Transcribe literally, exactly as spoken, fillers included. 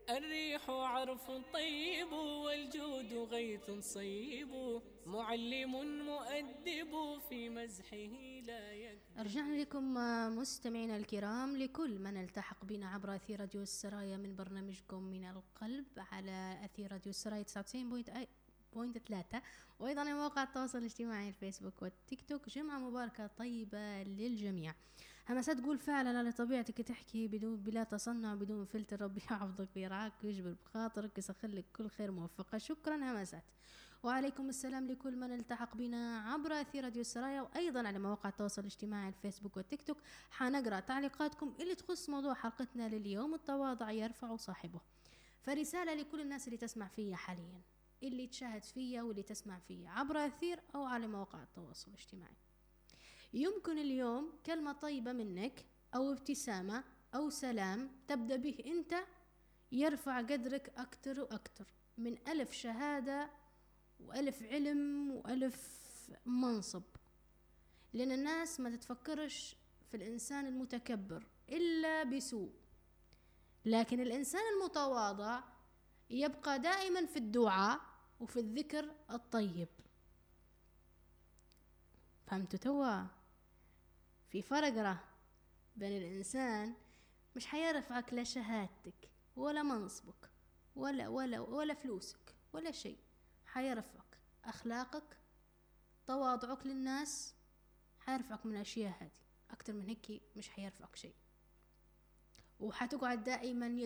الريح عرف طيب والجود غيث صيب، معلم مؤدب في مزحه لا يكذب. رجعنا لكم مستمعينا الكرام، لكل من التحق بنا عبر أثير راديو السرايا من برنامجكم من القلب على أثير راديو السرايا تسعة وتسعين بوينت ثلاثة، وأيضا على مواقع التواصل الاجتماعي الفيسبوك والتيك توك. جمعة مباركة طيبة للجميع. همسات تقول فعلا لطبيعتك تحكي بدون بلا تصنع بدون فلتر. ربي يحفظك ويرعاك ويجبر بخاطرك ويسخر لك كل خير موفقة. شكرا همسات. وعليكم السلام لكل من التحق بنا عبر أثير راديو السرايا وأيضا على مواقع التواصل الاجتماعي الفيسبوك والتيك توك. حنقرأ تعليقاتكم اللي تخص موضوع حلقتنا لليوم، التواضع يرفع صاحبه. فرسالة لكل الناس اللي تسمع فيا حاليا، اللي تشاهد فيا واللي تسمع فيا عبر أثير أو على مواقع التواصل الاجتماعي. يمكن اليوم كلمة طيبة منك أو ابتسامة أو سلام تبدأ به أنت يرفع قدرك أكتر وأكتر من ألف شهادة وألف علم وألف منصب. لأن الناس ما تتفكرش في الإنسان المتكبر إلا بسوء، لكن الإنسان المتواضع يبقى دائما في الدعاء وفي الذكر الطيب. فهمتوا توا؟ في فرق بين الإنسان مش حيرفعك لا شهادتك ولا منصبك ولا ولا ولا فلوسك ولا شيء، حيرفعك أخلاقك، تواضعك للناس، حيرفعك من الأشياء هذه. أكتر من هيك مش حيرفعك شيء، وحتقعد دائما